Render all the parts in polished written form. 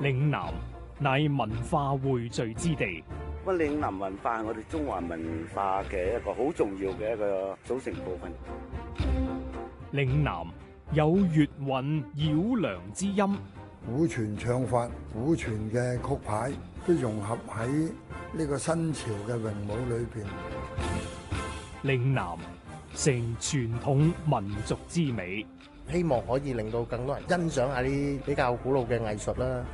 嶺南乃文化匯聚之地。 嶺南文化係我哋中華文化嘅一個好重要嘅一個組成部分。 嶺南有粵韻繞梁之音， 古傳唱法、古傳嘅曲牌都融合喺呢個新潮嘅詠舞裏邊。 嶺南成傳統民族之美， 希望可以令到更多人欣賞下啲比較古老嘅藝術啦。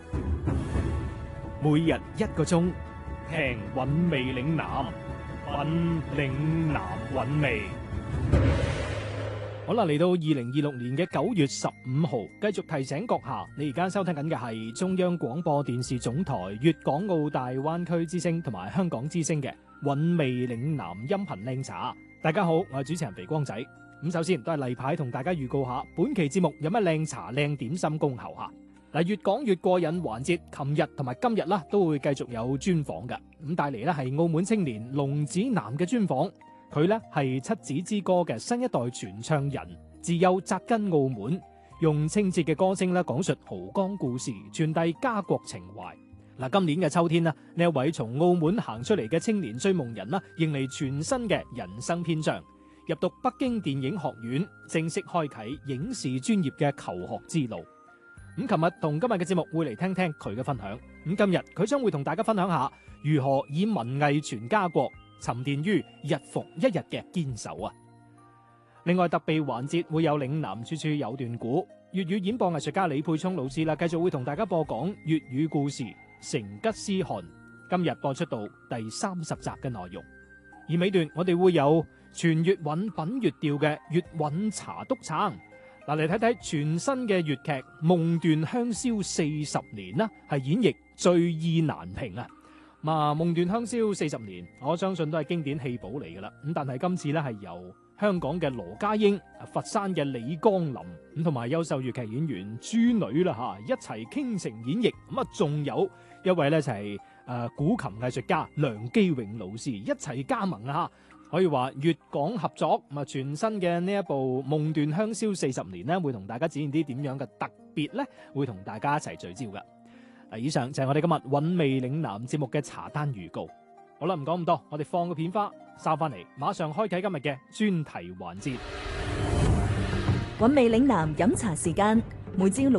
每日1個鐘，聽韻味嶺南，品嶺南韻味。好啦，嚟到2026年嘅9月15號，繼續提醒閣下，你而家收聽緊嘅係中央廣播電視總台粵港澳大灣區之聲同埋香港之聲嘅韻味嶺南音頻靚茶。大家好，我係主持人肥光仔。咁首先都係例牌同大家預告下，本期節目有乜靚茶靚點心恭候下。嗱，越講越過癮環節，琴日同埋今日啦都會繼續有專訪嘅。咁帶嚟咧係澳門青年龍子南嘅專訪，佢咧係七子之歌嘅新一代傳唱人，自幼扎根澳門，用清澈嘅歌聲咧講述濠江故事，傳遞家國情懷。嗱，今年嘅秋天啦，呢一位從澳門行出嚟嘅青年追夢人啦，迎嚟全新嘅人生篇章，入讀北京電影學院，正式開啟影視專業嘅求學之路。咁琴日同今日嘅節目會嚟聽聽佢嘅分享。咁今日佢將會同大家分享下如何以文藝傳家國，沉澱於日復一日嘅堅守啊！另外特備環節會有嶺南處處有段古，粵語演播藝術家李沛聰老師啦，繼續會同大家播講粵語故事《成吉思汗》。今日播出到第30集嘅內容，而尾段我哋會有傳粵韻品粵調嘅粵韻茶篤撐。嗱，嚟睇睇全新嘅粵劇《夢斷香消40年》啦，係演繹最意難平啊！《夢斷香消40年》，我相信都係經典戲寶嚟噶啦。咁但係今次咧係由香港嘅羅家英、佛山嘅李江林咁同埋優秀粵劇演員朱女啦一齊傾情演繹。咁啊，仲有一位咧就係古琴藝術家梁基永老師一齊加盟啊！可以話粵港合作，咁啊全新嘅呢一部《夢斷香消40年》咧，會同大家展現啲點樣嘅特別咧，會同大家一齊聚焦噶。以上就係我哋今日韻味嶺南節目嘅茶單預告。好啦，唔講咁多，我哋放個片花，收翻嚟，馬上開啟今日嘅專題環節。 韻味嶺南飲茶時間，每朝6